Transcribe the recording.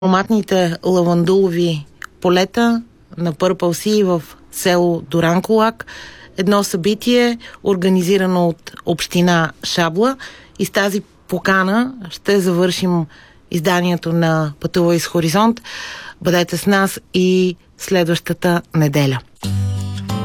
ароматните лавандулови полета на Purple Sea в село Дуранкулак. Едно събитие, организирано от община Шабла, и с тази покана ще завършим изданието на Пътувай с Хоризонт. Бъдете с нас и следващата неделя.